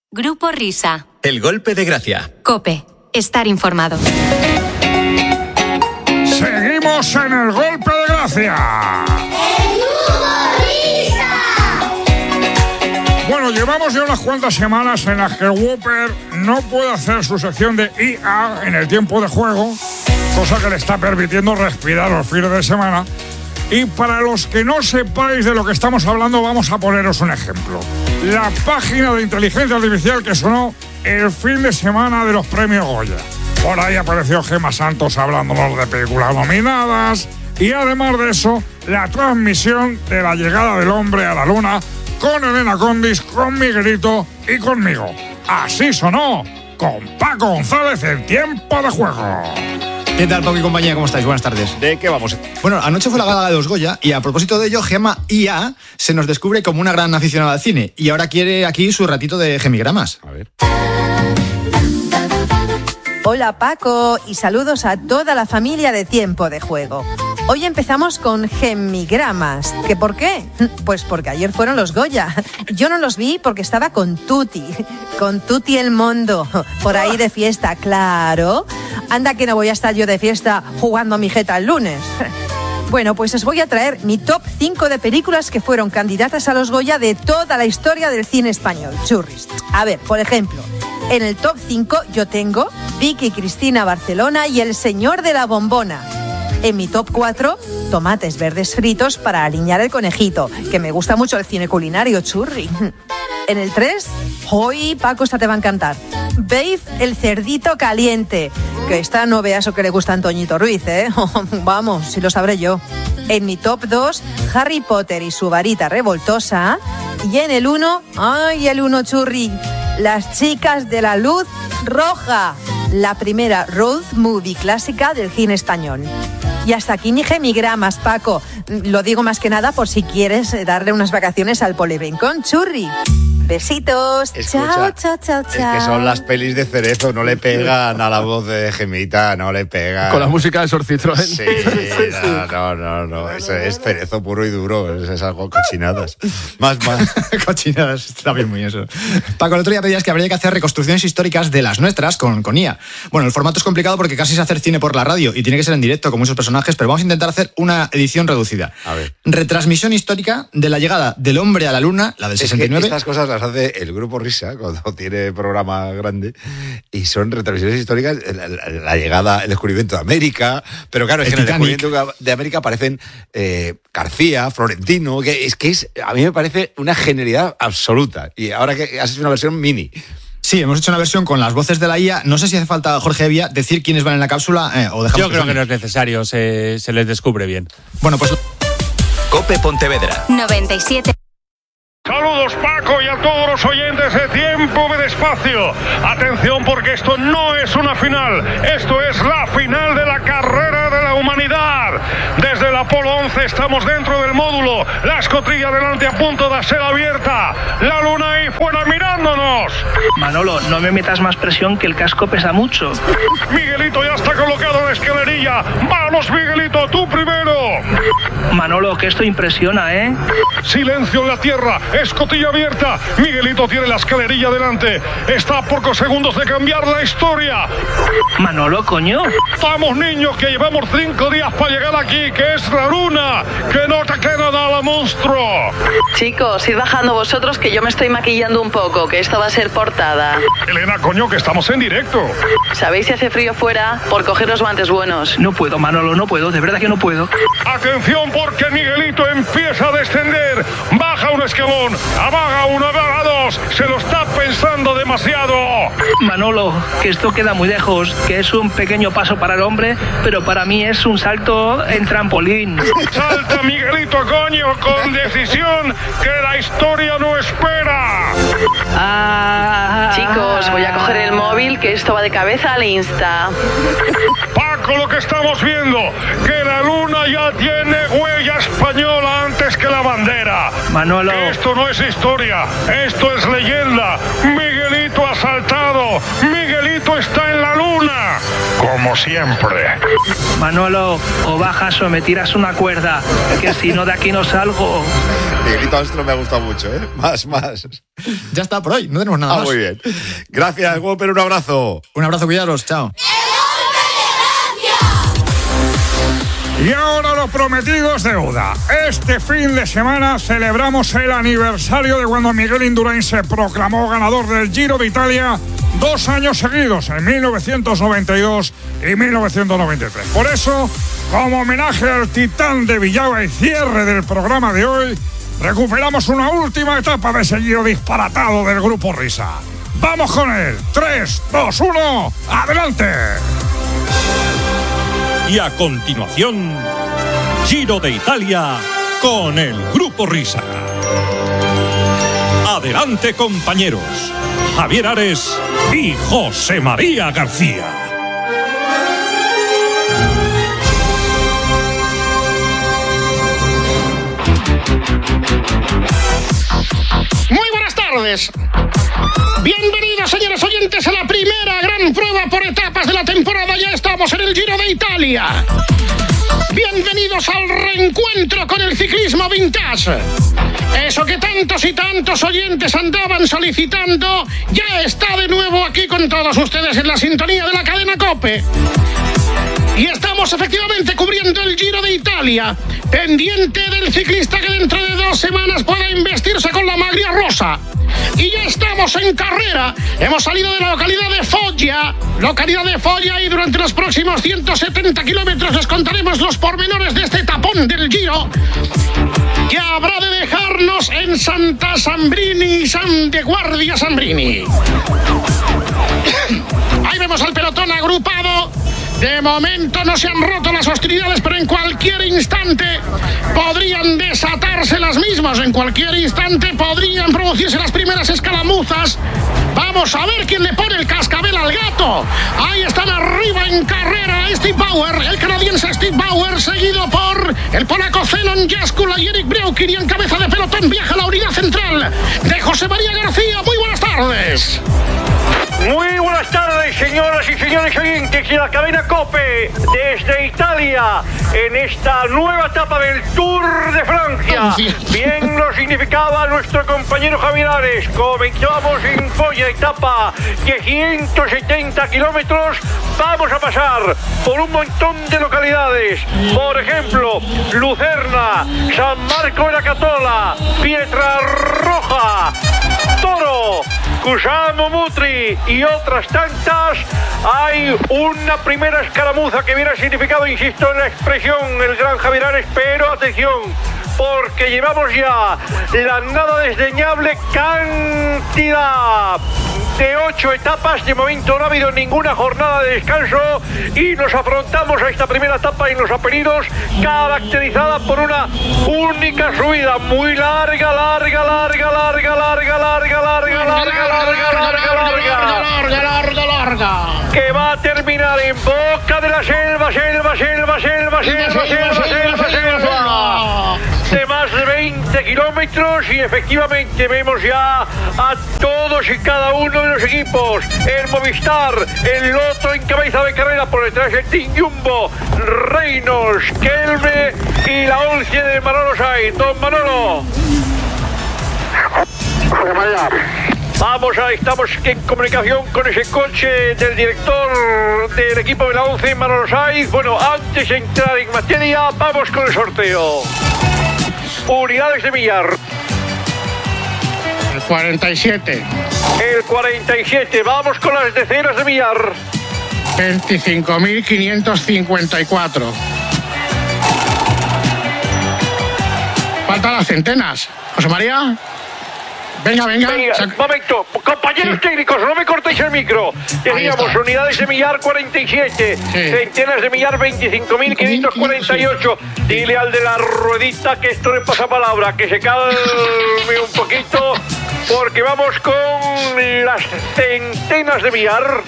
Grupo Risa. El golpe de gracia. COPE. Estar informado. Seguimos en el golpe de gracia. Bueno, llevamos ya unas cuantas semanas en las que Whopper no puede hacer su sección de IA en el tiempo de juego, cosa que le está permitiendo respirar los fines de semana. Y para los que no sepáis de lo que estamos hablando, vamos a poneros un ejemplo. La página de inteligencia artificial que sonó el fin de semana de los premios Goya. Por ahí apareció Gemma Santos hablándonos de películas nominadas. Y además de eso, la transmisión de la llegada del hombre a la luna con Elena Condis, con Miguelito y conmigo. Así sonó con Paco González en tiempo de juego. ¿Qué tal, Paco y compañía? ¿Cómo estáis? Buenas tardes. ¿De qué vamos? Bueno, anoche fue la gala de los Goya y a propósito de ello, Gemma IA se nos descubre como una gran aficionada al cine y ahora quiere aquí su ratito de gemigramas. A ver. Hola, Paco, y saludos a toda la familia de Tiempo de Juego. Hoy empezamos con gemigramas. ¿Qué por qué? Pues porque ayer fueron los Goya. Yo no los vi porque estaba con Tuti el Mondo, por ahí de fiesta, claro. Anda que no voy a estar yo de fiesta jugando a mi jeta el lunes. Bueno, pues os voy a traer mi top 5 de películas que fueron candidatas a los Goya de toda la historia del cine español. Churris. A ver, por ejemplo, en el top 5 yo tengo Vicky Cristina Barcelona y El Señor de la Bombona. En mi top 4, tomates verdes fritos para aliñar el conejito, que me gusta mucho el cine culinario, churri. En el 3, hoy Paco, esta te va a encantar. Babe, el cerdito caliente, que esta no veas o que le gusta a Antoñito Ruiz, ¿eh? Vamos, si lo sabré yo. En mi top 2, Harry Potter y su varita revoltosa. Y en el 1, ¡ay, el 1, churri! Las chicas de la luz roja, la primera road movie clásica del cine español. Y hasta aquí mi gemigramas, Paco. Lo digo más que nada por si quieres darle unas vacaciones al Polibrincón, churri. Besitos. Escucha, chao. Es que son las pelis de Cerezo, no le pegan a la voz de Gemita, no le pegan. Con la música de Sor Citroën. Sí, no. Es Cerezo puro y duro, es algo cochinadas. Más. Cochinadas, está bien muy eso. Paco, el otro día pedías que habría que hacer reconstrucciones históricas de las nuestras con IA. Bueno, el formato es complicado porque casi es hacer cine por la radio y tiene que ser en directo con muchos personajes, pero vamos a intentar hacer una edición reducida. A ver. Retransmisión histórica de la llegada del hombre a la luna, la del 69. Estas cosas las hace el Grupo Risa cuando tiene programa grande y son retransmisiones históricas, la llegada, el descubrimiento de América, pero claro, es que en el descubrimiento de América aparecen García, Florentino, a mí me parece una genialidad absoluta. Y ahora que has hecho una versión mini. Sí, hemos hecho una versión con las voces de la IA. No sé si hace falta, Jorge Evia, decir quiénes van en la cápsula o dejamos. Yo creo que no es necesario, se les descubre bien. Bueno, pues COPE Pontevedra 97. Saludos, Paco, y a todos los oyentes de Tiempo de Espacio. Atención, porque esto no es una final, esto es la final de la carrera de la humanidad. Desde el Apolo 11 estamos dentro del módulo, la escotilla delante a punto de ser abierta, la luna ahí fuera mirándonos. Manolo, no me metas más presión, que el casco pesa mucho. Miguelito ya está colocado en la escalerilla. Vamos, Miguelito, tú primero. Manolo, que esto impresiona, ¿eh? Silencio en la tierra, escotilla abierta. Miguelito tiene la escalerilla delante. Está a pocos segundos de cambiar la historia. Manolo, coño. Vamos, niños, que llevamos 5 días para llegar aquí, que es la luna. Que no te queda nada, monstruo. Chicos, id bajando vosotros, que yo me estoy maquillando un poco, que esto va a ser portada. Elena, coño, que estamos en directo. ¿Sabéis si hace frío fuera? Por coger los guantes buenos. No puedo, Manolo, no puedo, de verdad que no puedo. Atención, porque Miguelito empieza a descender. Baja un escalón, abaga uno, abaga dos. Se lo está pensando demasiado. Manolo, que esto queda muy lejos, que es un pequeño paso para el hombre, pero para mí es un salto en trampolín. Salta, Miguelito, coño, con decisión, que la historia no espera. Chicos, voy a coger el móvil, que esto va de cabeza al Insta. Paco, lo que estamos viendo, que la luna ya tiene huella española antes que la bandera. Manolo. Esto no es historia, esto es leyenda. Miguelito ha saltado. Miguelito está en la luna, como siempre. Manolo, o bajas o me tiras una cuerda, que si no de aquí no salgo. Miguelito Astro me ha gustado mucho, ¿eh? Más. Ya está por hoy, no tenemos nada más. Muy bien. Gracias, Whopper, un abrazo. Un abrazo, cuidaros, chao. Y ahora lo prometido es deuda. Este fin de semana celebramos el aniversario de cuando Miguel Indurain se proclamó ganador del Giro de Italia 2 años seguidos, en 1992 y 1993. Por eso, como homenaje al titán de Villava y cierre del programa de hoy, recuperamos una última etapa de ese Giro disparatado del Grupo Risa. ¡Vamos con él! 3, 2, 1, ¡adelante! Y a continuación, Giro de Italia con el Grupo Risa. Adelante, compañeros. Javier Ares y José María García. Muy buenas tardes. Bienvenidos, señores oyentes, a la primera gran prueba por etapas de la temporada. Ya estamos en el Giro de Italia. Bienvenidos al reencuentro con el ciclismo vintage. Eso que tantos y tantos oyentes andaban solicitando, ya está de nuevo aquí con todos ustedes en la sintonía de la cadena COPE. Y estamos efectivamente cubriendo el Giro de Italia, pendiente del ciclista que dentro de 2 semanas pueda investirse con la maglia rosa. Y ya estamos en carrera. Hemos salido de la localidad de Foggia, y durante los próximos 170 kilómetros les contaremos los pormenores de este tapón del Giro, que habrá de dejarnos en Santa Sambrini y San de Guardia Sambrini. Ahí vemos al pelotón agrupado. De momento no se han roto las hostilidades, pero en cualquier instante podrían desatarse las mismas. En cualquier instante podrían producirse las primeras escaramuzas. Vamos a ver quién le pone el cascabel al gato. Ahí están arriba en carrera Steve Bauer, el canadiense Steve Bauer, seguido por el polaco Zenon Jaskula y Eric Breukin. Y en cabeza de pelotón viaja la unidad central de José María García. Muy buenas tardes. Muy buenas tardes, señoras y señores oyentes de la cadena COPE desde Italia en esta nueva etapa del Tour de Francia. Bien lo significaba nuestro compañero Javier Ares. Comenzamos en Foggia, etapa de 170 kilómetros. Vamos a pasar por un montón de localidades. Por ejemplo, Lucerna, San Marco de la Catola, Pietrarroja, Toro, Cusamo Mutri y otras tantas. Hay una primera escaramuza que hubiera significado, insisto en la expresión, el gran Javier Ares, pero atención, porque llevamos ya la nada desdeñable cantidad de 8 etapas. De momento no ha habido ninguna jornada de descanso y nos afrontamos a esta primera etapa en los Apeninos, caracterizada por una única subida muy larga, que va a terminar en boca de la selva de más de 20 kilómetros. Y efectivamente vemos ya a todos y cada uno de los equipos. El Movistar, el Lotto en cabeza de carrera, por detrás el Team Jumbo, Reynolds, Kelme y la 11 de Manolo Sainz. Don Manolo. Estamos en comunicación con ese coche del director del equipo de la 11, Manolo Sainz. Bueno, antes de entrar en materia, vamos con el sorteo. Unidades de millar. El 47. El 47. Vamos con las decenas de millar. 25.554. Faltan las centenas. José María. Venga. Momento, compañeros técnicos, no me cortéis el micro. Teníamos unidades de millar 47, centenas de millar 25.548. Dile al de la ruedita que esto le pasa palabra, que se calme un poquito, porque vamos con las centenas de millar.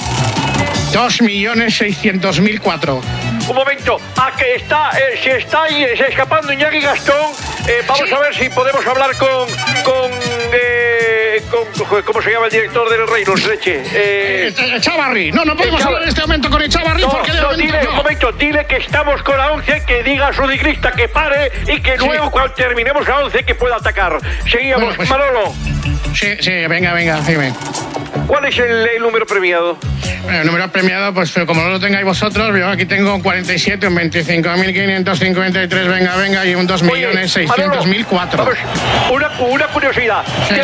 2.600.004. Un momento, que está, si está ahí escapando Iñaki Gastón, vamos a ver si podemos hablar con ¿cómo se llama el director del Reino? Leche. Echavarri. No podemos hablar en este momento con Echavarri porque de momento dile que estamos con la 11, que diga a su ciclista que pare y que luego cuando terminemos la 11 que pueda atacar. Seguíamos, bueno, pues, Manolo. Sí, venga, dime. ¿Cuál es el número premiado? El número premiado, pues como no lo tengáis vosotros, yo aquí tengo un 47, un 25.553, venga, y un 2.600.004. Vamos, una curiosidad. ¿Te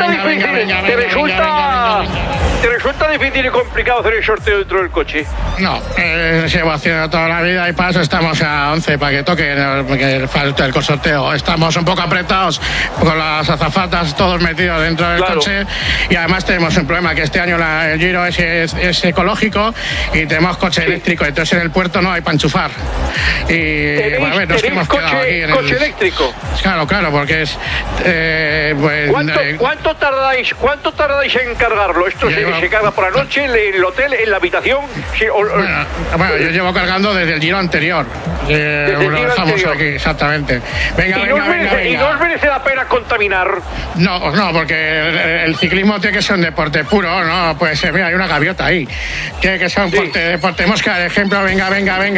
resulta difícil y complicado hacer el sorteo dentro del coche? No, llevo haciendo toda la vida y para eso estamos a 11, para que toque porque falta el sorteo. Estamos un poco apretados con las azafatas todos metidos dentro del coche y además tenemos un problema, que este año el Giro es ecológico y tenemos coche eléctrico, entonces en el puerto no hay para enchufar. Y bueno, a ver, nos hemos quedado aquí en coche eléctrico. Claro, porque es ¿Cuánto tardáis en cargarlo? ¿Esto se carga por la noche en el hotel, en la habitación? Sí, bueno, yo llevo cargando desde el Giro anterior. Lo dejamos aquí, exactamente. Venga. ¿Y no os merece la pena contaminar? No, porque el ciclismo tiene que ser un deporte puro, ¿no? Pues mira, hay una gaviota ahí. Tiene que ser un deporte mosca, de ejemplo, venga.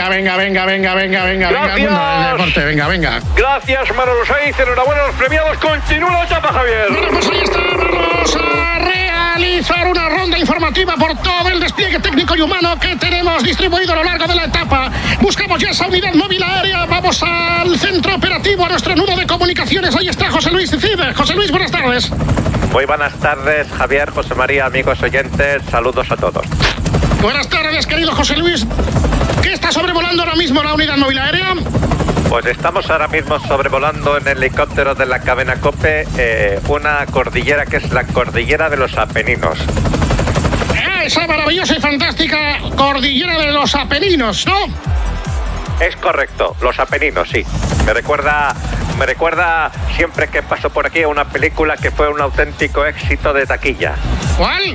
Venga. Gracias, Manolo Saiz, enhorabuena a los premiados. Continúa la etapa, Javier. Bueno, pues ahí está, vamos a realizar una ronda informativa por todo el despliegue técnico y humano que tenemos distribuido a lo largo de la etapa. Buscamos ya esa unidad móvil aérea, vamos al centro operativo, a nuestro nudo de comunicaciones. Ahí está José Luis Cid. José Luis, buenas tardes. Muy buenas tardes, Javier, José María, amigos oyentes, saludos a todos. Buenas tardes, querido José Luis. ¿Qué está sobrevolando ahora mismo la unidad móvil aérea? Pues estamos ahora mismo sobrevolando en el helicóptero de la cadena COPE una cordillera que es la cordillera de los Apeninos. Esa maravillosa y fantástica cordillera de los Apeninos, ¿no? Es correcto, los Apeninos, sí. Me recuerda siempre que paso por aquí a una película que fue un auténtico éxito de taquilla. ¿Cuál?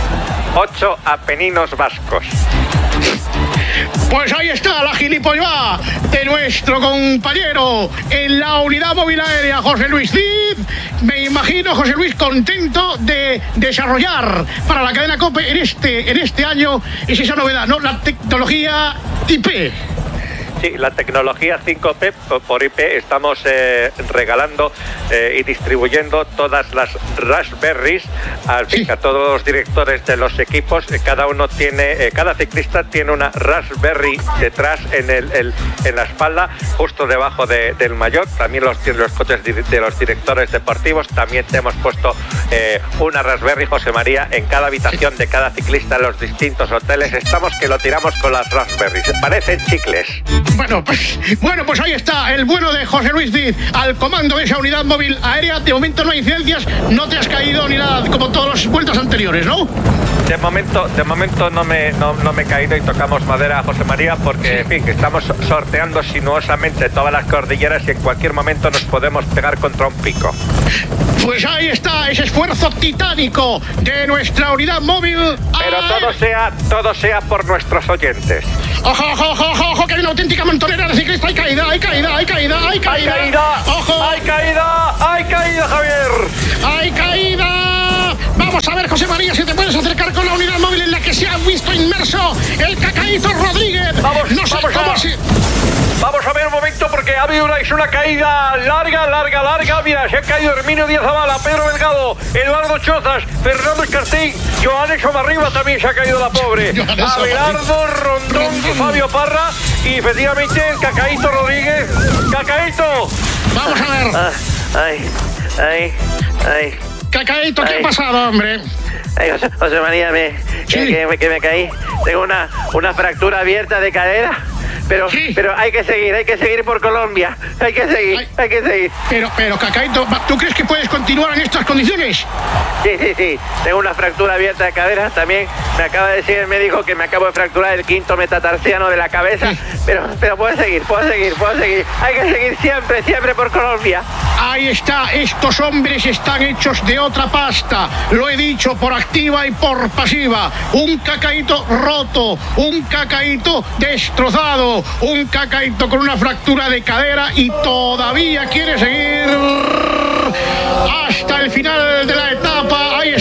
8 Apeninos vascos. Pues ahí está la gilipollada de nuestro compañero en la unidad móvil aérea, José Luis Cid. Me imagino, José Luis, contento de desarrollar para la cadena COPE en este año esa novedad, ¿no? La tecnología IP. Sí, la tecnología 5P por IP estamos regalando y distribuyendo todas las Raspberries a todos los directores de los equipos. Cada ciclista tiene una Raspberry detrás en la espalda, justo debajo del maillot. También los tienen los coches de los directores deportivos. También te hemos puesto una Raspberry, José María, en cada habitación de cada ciclista en los distintos hoteles. Estamos que lo tiramos con las Raspberries. Parecen chicles. Bueno, pues ahí está el bueno de José Luis Cid al comando de esa unidad móvil aérea. De momento no hay incidencias, no te has caído ni nada como todas las vueltas anteriores, ¿no? De momento no me he caído y tocamos madera, José María, porque en fin, que estamos sorteando sinuosamente todas las cordilleras y en cualquier momento nos podemos pegar contra un pico. Pues ahí está ese esfuerzo titánico de nuestra unidad móvil. Pero todo sea por nuestros oyentes. Ojo, que hay una auténtica montonera de ciclistas. Hay caída. Ojo. Hay caída, Javier. Hay caída. Vamos a ver, José María, si te puedes acercar con la unidad móvil en la que se ha visto inmerso el Cacaíto Rodríguez. Vamos a ver un momento, porque ha habido una caída larga. Mira, se ha caído Herminio Díaz Zabala, Pedro Delgado, Eduardo Chozas, Fernando Escartín, Joanes Omarriba también se ha caído la pobre. Abelardo Rondón, Fabio Parra y efectivamente el Cacaíto Rodríguez. ¡Cacaíto! Vamos a ver. Ay. Cacaíto, ¿qué ha pasado, hombre? Ay, José María, que me caí. Tengo una fractura abierta de cadera. Pero hay que seguir por Colombia. Hay que seguir. Pero Cacaíto, ¿tú crees que puedes continuar en estas condiciones? Sí. Tengo una fractura abierta de cadera. También me acaba de decir el médico que me acabo de fracturar el quinto metatarsiano de la cabeza. Pero puedo seguir. Hay que seguir siempre por Colombia. Ahí está, estos hombres están hechos de otra pasta. Lo he dicho por activa y por pasiva. Un Cacaíto roto, un Cacaíto destrozado, un Cacaíto con una fractura de cadera y todavía quiere seguir hasta el final de la etapa. Ahí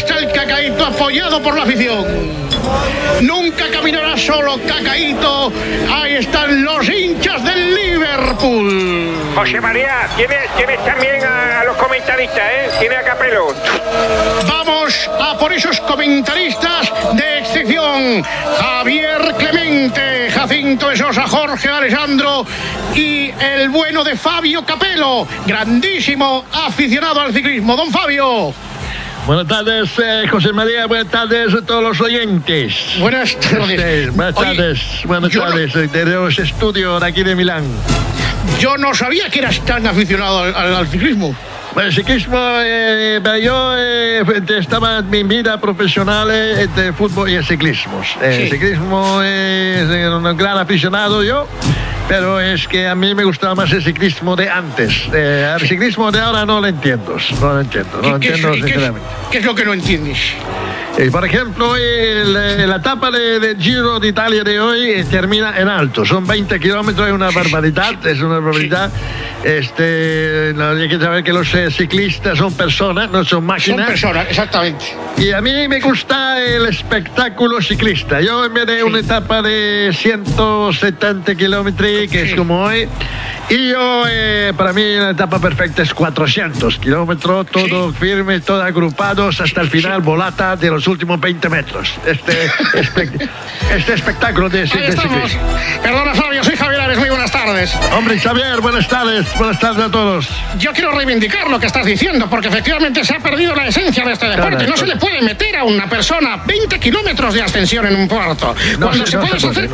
apoyado por la afición. Nunca caminará solo Cacaíto. Ahí están los hinchas del Liverpool. José María, tienes también a los comentaristas, ¿eh? Tiene a Capello. Vamos a por esos comentaristas de excepción. Javier Clemente, Jacinto de Sosa, Jorge Alessandro y el bueno de Fabio Capello, grandísimo aficionado al ciclismo. Don Fabio. Buenas tardes, José María. Buenas tardes a todos los oyentes. Buenas tardes. Buenas tardes. Desde los estudios de aquí de Milán. Yo no sabía que eras tan aficionado al ciclismo. Bueno, el ciclismo, yo estaba en mi vida profesional de fútbol y el ciclismo. El ciclismo es un gran aficionado yo, pero es que a mí me gustaba más el ciclismo de antes. El ciclismo de ahora no lo entiendo. No lo entiendo sinceramente. ¿Qué es lo que no entiendes? Por ejemplo, la etapa del Giro de Italia de hoy termina en alto. Son 20 kilómetros, es una barbaridad. Hay que saber que los ciclistas son personas, no son máquinas. Son personas, exactamente. Y a mí me gusta el espectáculo ciclista. Yo en vez de una etapa de 170 kilómetros, que es como hoy, y yo, para mí la etapa perfecta es 400 kilómetros, todo firme, todo agrupados hasta el final, volata de los últimos 20 metros. Este espectáculo de ciclismo. Perdona, Fabio, soy Javier Ares, muy buenas tardes. Hombre, Javier, buenas tardes a todos. Yo quiero reivindicar lo que estás diciendo, porque efectivamente se ha perdido la esencia de este deporte. No se le puede meter a una persona 20 kilómetros de ascensión en un puerto, cuando se puede hacer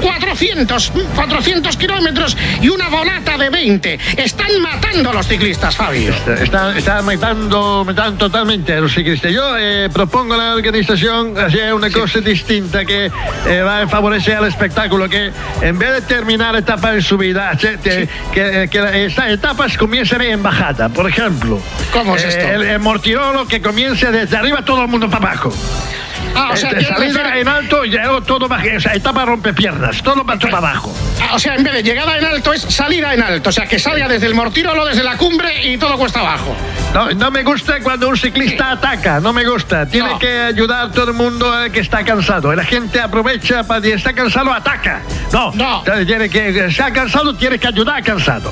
400 kilómetros y una volata de 20. Están matando a los ciclistas, Fabio. Están matando totalmente a los ciclistas. Yo propongo a la organización hacer una cosa distinta que va a favorecer el espectáculo, que en vez de terminar etapas en subida, que estas etapas comiencen en bajada. Por ejemplo, ¿cómo es esto? El Mortirolo, que comience desde arriba todo el mundo para abajo. O sea, salida en alto y luego todo baja. Esa etapa rompe piernas, todo para abajo. O sea, en vez de llegada en alto es salida en alto. O sea, que salga desde el Mortirolo, desde la cumbre y todo cuesta abajo. No me gusta cuando un ciclista ataca, no me gusta. Tiene que ayudar a todo el mundo que está cansado. La gente aprovecha para que está cansado, ataca. No. Tiene que sea cansado, tiene que ayudar al cansado.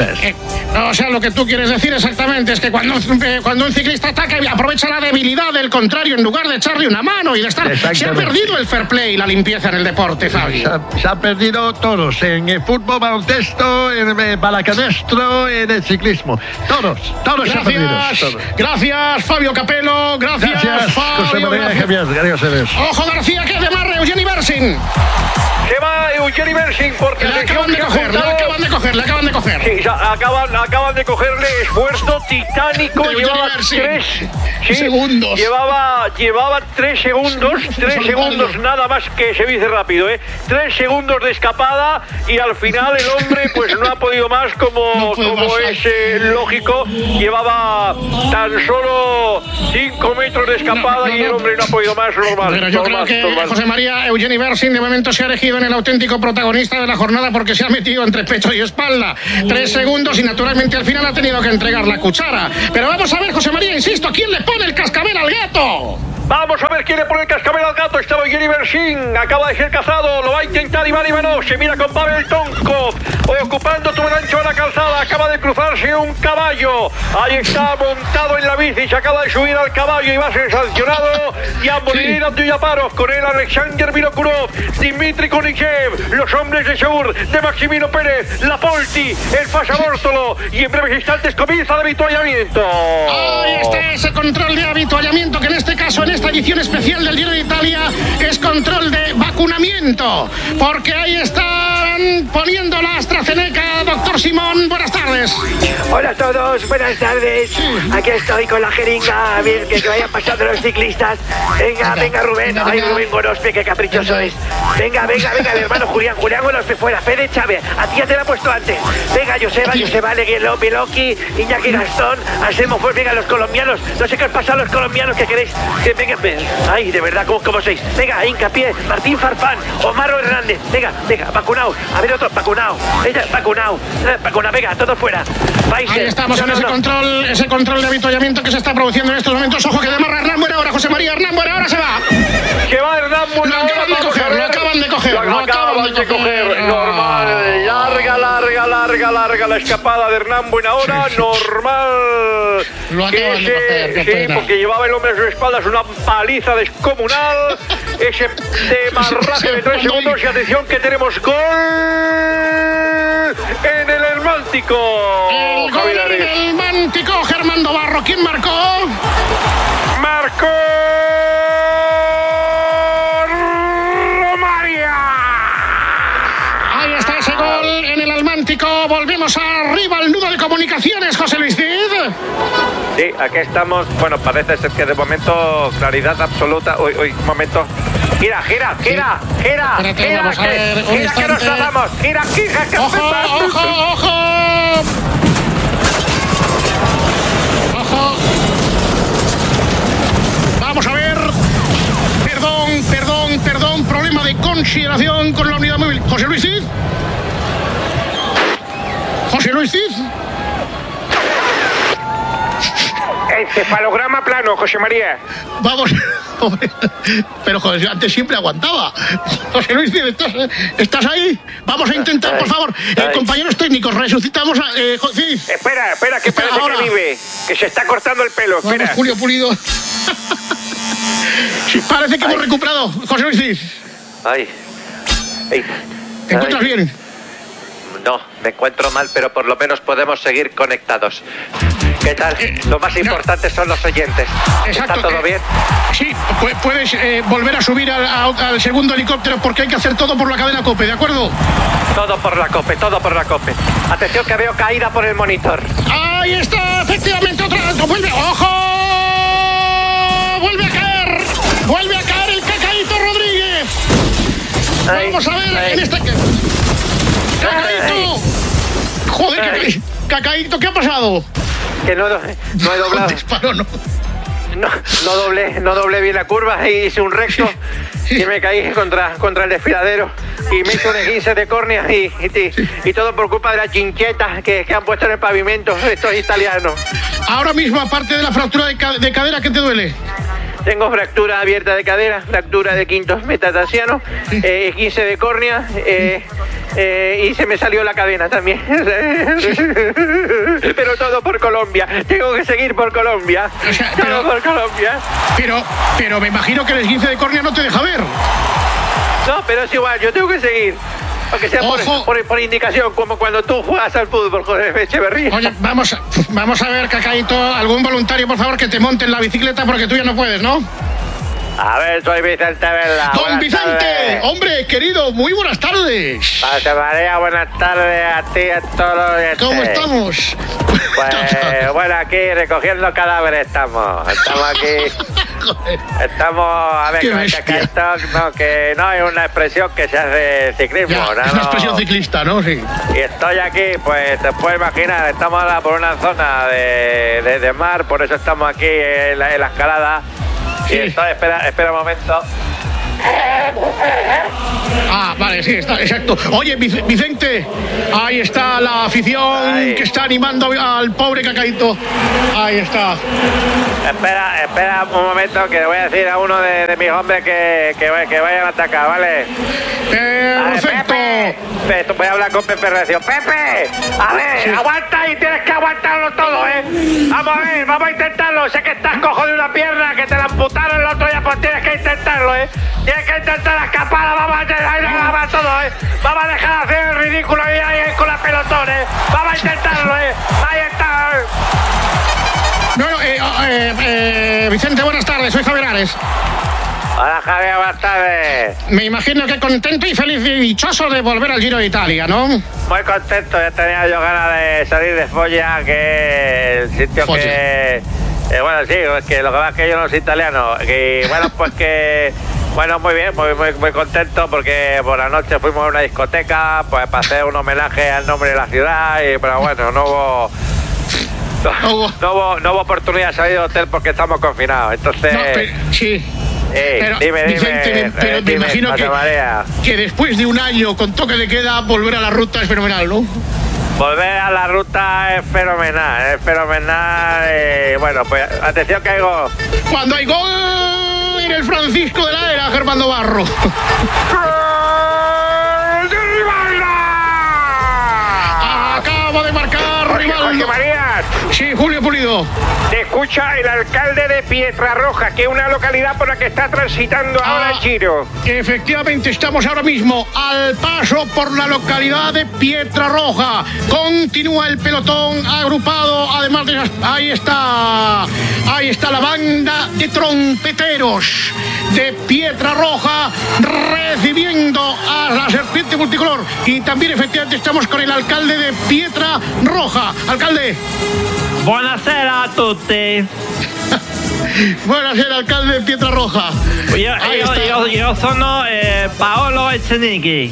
O sea, lo que tú quieres decir exactamente es que cuando un ciclista ataca, aprovecha la debilidad del contrario en lugar de echarle una mano y de estar. Se ha perdido el fair play y la limpieza en el deporte, Fabio. Se ha perdido todos. En el fútbol, baloncesto, en el balacanestro, en el ciclismo. Todos se han perdido. Gracias, Fabio Capello. Gracias, Fabio. José María Javier. Ojo, García, que es de Marre, Eugeni Bersin. Se va Eugeni Bersin porque le acaban de coger. Sí, acaban de cogerle. Esfuerzo titánico. Llevaba 3 segundos. Llevaba 3 segundos. 3 segundos nada más, que se dice rápido, 3 segundos de escapada y al final el hombre pues no ha podido más, como es lógico. Llevaba tan solo 5 metros de escapada y el hombre no ha podido más, normal. Pero yo creo que José María, Eugeni Bersin de momento se ha elegido en el auténtico protagonista de la jornada, porque se ha metido entre pecho y espalda. 3 segundos y naturalmente al final ha tenido que entregar la cuchara. Pero vamos a ver, José María, insisto, ¿quién le pone el cascabel al gato? Vamos a ver quién le pone el cascabel al gato. Estaba Eugeni Bersin, acaba de ser cazado, lo va a intentar Iván Ivanov. Se mira con Pavel Tonkov, ocupando todo el ancho de la calzada. Acaba de cruzarse un caballo. Ahí está montado en la bici, se acaba de subir al caballo y va a ser sancionado. Yambolin Abdullaparov, con él Alexander Vinokurov, Dimitri Kunichev, los hombres de Seur, de Maximino Pérez, Lapolti, el Fasabórtolo, y en breves instantes comienza el avituallamiento. Ahí está ese control de avituallamiento, que en este caso, en esta edición especial del Giro de Italia, es control de vacunamiento, porque ahí están poniendo la AstraZeneca. Doctor Simón, buenas tardes. Hola a todos, buenas tardes. Aquí estoy con la jeringa, a ver que vayan pasando los ciclistas. Venga, Rubén. Ay, Rubén Gorospe, qué caprichoso es. Venga, el hermano Julián Gorospe fuera. Fede Chávez, a ti ya te la he puesto antes. Venga, Joseba, Leguelo, Beloki, Iñaki Gastón, hacemos, pues venga, los colombianos. No sé qué os pasa a los colombianos, que queréis. Venga, ay, de verdad, ¿cómo sois? Venga, Hincapié, Martín Farfán, Omar Hernández. Venga, vacunado. A ver, otro, vacunado. Vacunado, venga, todos fuera. Ahí estamos en ese control de avituallamiento que se está produciendo en estos momentos. Ojo, que demarra Hernán Buenahora, José María Hernán Buenahora se va. recoger. Normal. Larga la escapada de Hernán Buenahora. Normal. Lo acaban de coger, qué pena. Porque llevaba el hombre a sus espaldas una paliza descomunal. Ese demarraje de 3 segundos. Y atención que tenemos gol en el Hermántico. El gol en el Hermántico, Germando Barro. ¿Quién marcó? Marcó Romaria. Ahí está ese gol en el Hermántico. Volvemos arriba al nudo de comunicaciones, José Luis Cid. Sí, aquí estamos. Bueno, parece ser que de momento claridad absoluta. Uy, un momento. Gira. Espérate, vamos a ver, un gira que nos tratamos. Gira. Ojo. Vamos a ver. Perdón. Problema de consideración con la unidad móvil. José Luis Cid. Encefalograma plano, José María. Vamos. Pero joder, antes siempre aguantaba. José Luis, ¿estás ahí? Vamos a intentar, por favor. Compañeros técnicos, resucitamos a... Espera, que parece ahora que vive. Que se está cortando el pelo. Espera. Vamos, Julio Pulido. Sí, parece que hemos recuperado. José Luis Cid. ¿Te encuentras bien? No, me encuentro mal, pero por lo menos podemos seguir conectados. ¿Qué tal? Lo más importante son los oyentes. Exacto, ¿Está todo bien? Sí, puedes volver a subir al segundo helicóptero porque hay que hacer todo por la cadena COPE, ¿de acuerdo? Todo por la COPE. Atención que veo caída por el monitor. Ahí está, efectivamente, otra. ¡Vuelve! ¡Ojo! ¡Vuelve a caer el Cacaíto Rodríguez! Vamos a ver en esta... ¡Cacaíto! ¡Joder, Cacaíto! ¿Qué ha pasado? Que no he doblado. Disparo, no. No doblé bien la curva y hice un recto y me caí contra el desfiladero y me hice un esguince de córnea y todo por culpa de la chincheta que han puesto en el pavimento estos italianos. Ahora mismo, aparte de la fractura de cadera, ¿qué te duele? Tengo fractura abierta de cadera, fractura de quinto metatarsiano, esguince de córnea y se me salió la cadena también. Pero todo por Colombia. Tengo que seguir por Colombia. Por Colombia. Pero me imagino que el esguince de córnea no te deja ver. No, pero es igual, yo tengo que seguir. Aunque sea por indicación, como cuando tú juegas al fútbol, José Echeverría. Oye, vamos a ver, Cacaíto, algún voluntario, por favor, que te monte en la bicicleta porque tú ya no puedes, ¿no? A ver, soy Vicente Vela. ¡Don Vicente! Tardes. Hombre, querido, muy buenas tardes. José María, buenas tardes a ti y a todos los oyentes. ¿Cómo estamos? Pues, bueno, aquí recogiendo cadáveres estamos aquí. Estamos, a ver, que no es una expresión que se hace ciclismo, ya, ¿no? Es una expresión ciclista, ¿no? Sí. Y estoy aquí, pues te puedes imaginar, estamos ahora por una zona de mar, por eso estamos aquí en la escalada. Sí. Y estoy, espera un momento. Ah, vale, sí, está, exacto. Oye, Vicente, ahí está la afición que está animando al pobre Cacaíto. Ahí está. Espera un momento que le voy a decir a uno de mis hombres que vayan a atacar, ¿vale? Perfecto. Pepe, voy a hablar con Pepe Recio. ¡Pepe! A ver, sí. Aguanta y tienes que aguantarlo todo, ¿eh? Vamos a ver, vamos a intentarlo. Sé que estás cojo de una pierna, que te la amputaron el otro día, pues tienes que intentarlo, ¿eh? Tienes que intentar escapar, vamos a todo, ¿eh? Vamos a dejar de hacer el ridículo ahí con la pelotón, ¿eh? Vamos a intentarlo, ¿eh? Ahí está. Bueno, Vicente, buenas tardes, soy Javier Ares. Hola, Javier, buenas tardes. Me imagino que contento y feliz y dichoso de volver al Giro de Italia, ¿no? Muy contento, ya tenía yo ganas de salir de Foggia, que el sitio Foggia. Que... bueno, sí, es que lo que pasa es que yo no soy italiano. Y bueno, pues que... Bueno, muy bien, muy contento porque por la noche fuimos a una discoteca pues para hacer un homenaje al nombre de la ciudad, pero bueno, no hubo oportunidad de salir del hotel porque estamos confinados, entonces... No, pero, sí. Pero, dime, Vicente, pero me imagino que después de un año con toque de queda, volver a la ruta es fenomenal, ¿no? Volver a la ruta es fenomenal. Bueno, pues atención que hay gol. Cuando hay gol en el Francisco de la Era, Germando Barro. ¡Gol buenas. Sí, Julio Pulido. Te escucha el alcalde de Pietrarroja, que es una localidad por la que está transitando ahora el Giro. Efectivamente, estamos ahora mismo al paso por la localidad de Pietrarroja. Continúa el pelotón agrupado, además de las... Ahí está la banda de trompeteros de Pietrarroja recibiendo a la serpiente multicolor. Y también efectivamente estamos con el alcalde de Pietrarroja. Alcalde. Buonasera a tutti. Buonasera, alcalde de Pietrarroja. Io sono Paolo Echenique,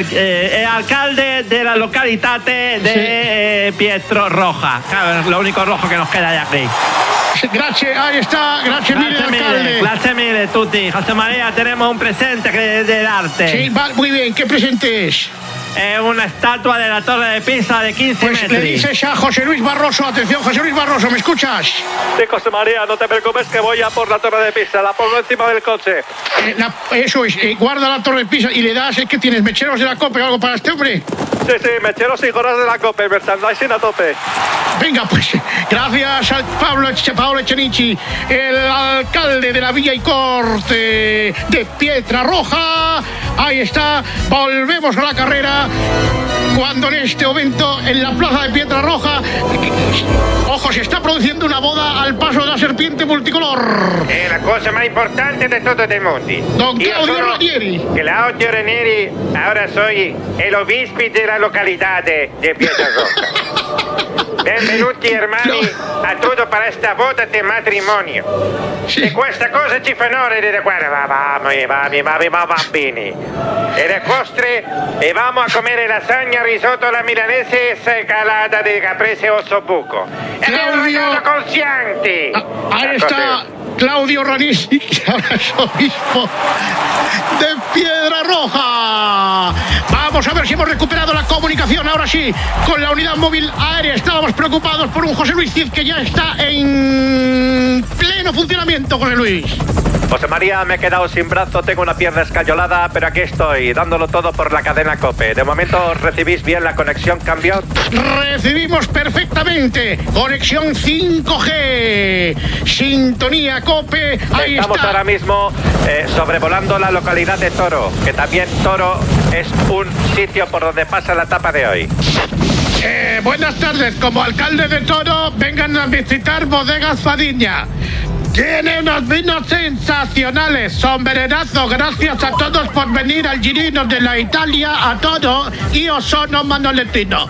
alcalde de la localidad de Pietrarroja. Claro, lo único rojo que nos queda de aquí. Gracias, ahí está, gracias mille, alcalde. Gracias mille a tutti. José María, tenemos un presente de darte. Sí, va, muy bien, ¿qué presente es? Una estatua de la Torre de Pisa de 15 pues metros. Le dices a José Luis Barroso, atención, José Luis Barroso, ¿me escuchas? Sí, José María, no te preocupes que voy a por la Torre de Pisa, la pongo encima del coche. Eso es, guarda la Torre de Pisa y le das, ¿qué tienes? ¿Mecheros de la COPE o algo para este hombre? Sí, mecheros y gorras de la COPE, merchandising a tope. Venga, pues, gracias al Paolo Echenique, el alcalde de la Villa y Corte de Pietrarroja. Ahí está, volvemos a la carrera. Cuando en este momento, en la plaza de Pietrarroja, ojo, se está produciendo una boda al paso de la serpiente multicolor. Es la cosa más importante de todo el mundo. Don Claudio Ranieri. Claudio Ranieri, ahora soy el obispo de la localidad de Pietrarroja. Benvenuti hermani a tutti per questa boda di matrimonio. E questa cosa ci fa onore di guarda, vamos bambini. E le costre e vamos a comer lasagna, risotto alla milanese e scalata di caprese ossobuco. E un regalo con Cianti. Ahí está Claudio Ranieri, que ahora es obispo de Pietrarroja. Vamos a ver si hemos recuperado la comunicación, ahora sí, con la unidad móvil aérea. Estábamos preocupados por un José Luis Cid que ya está en pleno funcionamiento, José Luis. José María, me he quedado sin brazo, tengo una pierna escayolada, pero aquí estoy, dándolo todo por la cadena COPE. De momento, ¿recibís bien la conexión, cambio? Recibimos perfectamente. Conexión 5G. Sintonía COPE. Ahí estamos está. Ahora mismo sobrevolando la localidad de Toro, que también Toro es un sitio por donde pasa la etapa de hoy. Buenas tardes. Como alcalde de Toro, vengan a visitar Bodegas Fadiña. Tiene unos vinos sensacionales, sombrerazo. Gracias a todos por venir al Girino de la Italia a Toro. Io sono Manolettino.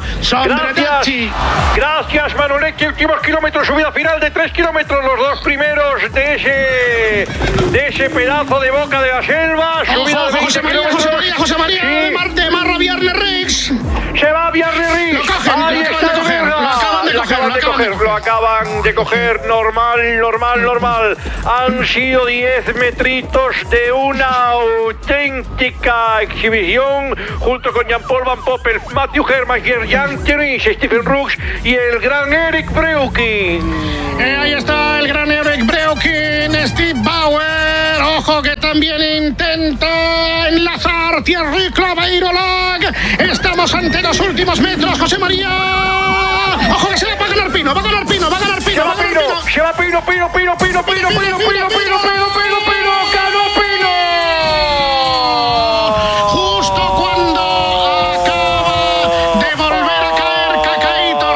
Gracias Manoletti. Últimos kilómetros, subida final de 3 kilómetros, los dos primeros de ese pedazo de boca de la selva. Subida de 20 kilómetros. José María, de Marra Viernes Riggs. Se va Viernes Riggs. Ahí está de verga. Lo acaban de coger. Normal. Han sido 10 metritos de una auténtica exhibición, junto con Jean-Paul Van Poppel, Matthew Herman, Jan Thierry, Stephen Rooks y el gran Eric Breuking. Ahí está el gran Eric Breuking, Steve Bauer. Ojo que también intenta enlazar Thierry Claveiro-Lag. Estamos ante los últimos metros, José María. Ojo que se le va a ganar Pino, va a ganar Pino. Se va Pino, ganó Pino. Justo cuando acaba de volver a caer Cacaíto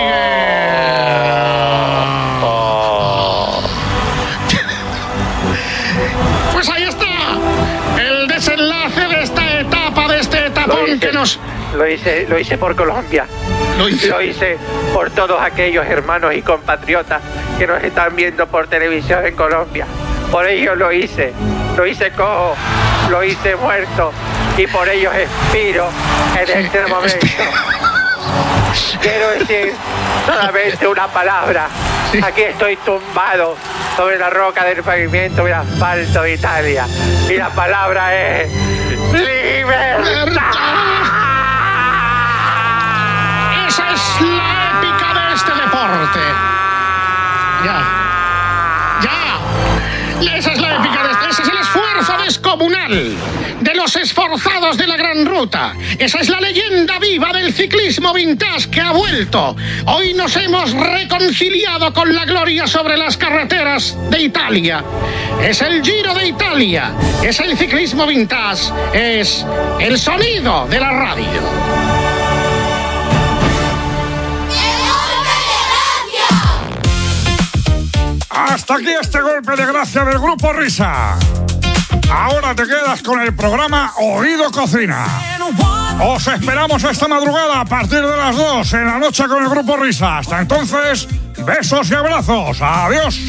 Rodríguez. Pues ahí está el desenlace de esta etapa, de este etapón que nos... Lo hice por Colombia. Lo hice por todos aquellos hermanos y compatriotas que nos están viendo por televisión en Colombia. Por ello lo hice cojo, lo hice muerto y por ello expiro en este momento. Quiero decir solamente una palabra. Aquí estoy tumbado sobre la roca del pavimento del asfalto de Italia y la palabra es libertad. Esa es la épica de este deporte. Ya. Esa es la épica de este. Ese es el esfuerzo de Scott. descomunal de los esforzados de la Gran Ruta. Esa es la leyenda viva del ciclismo vintage que ha vuelto. Hoy nos hemos reconciliado con la gloria sobre las carreteras de Italia. Es el Giro de Italia, es el ciclismo vintage, es el sonido de la radio. Hasta aquí este golpe de gracia del Grupo Risa. Ahora te quedas con el programa Oído Cocina. Os esperamos esta madrugada a partir de las 2 en la noche con el Grupo Risa. Hasta entonces, besos y abrazos. Adiós.